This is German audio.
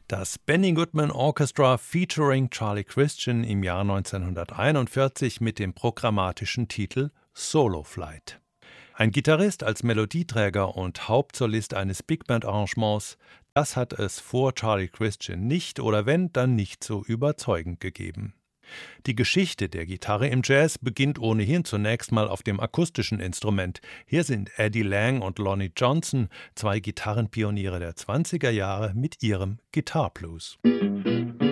Das Benny Goodman Orchestra featuring Charlie Christian im Jahr 1941 mit dem programmatischen Titel Solo Flight. Ein Gitarrist als Melodieträger und Hauptsolist eines Big-Band-Arrangements, das hat es vor Charlie Christian nicht oder wenn, dann nicht so überzeugend gegeben. Die Geschichte der Gitarre im Jazz beginnt ohnehin zunächst mal auf dem akustischen Instrument. Hier sind Eddie Lang und Lonnie Johnson, zwei Gitarrenpioniere der 20er Jahre mit ihrem Guitar Blues.